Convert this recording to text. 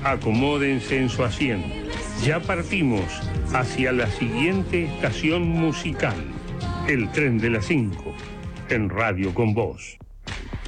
Acomódense en su asiento. Ya partimos hacia la siguiente estación musical. El tren de las 5, en Radio con Voz.